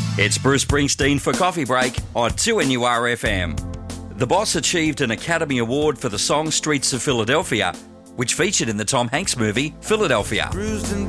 It's Bruce Springsteen for Coffee Break on 2NURFM. The Boss achieved an Academy Award for the song Streets of Philadelphia, which featured in the Tom Hanks movie Philadelphia. Bruised and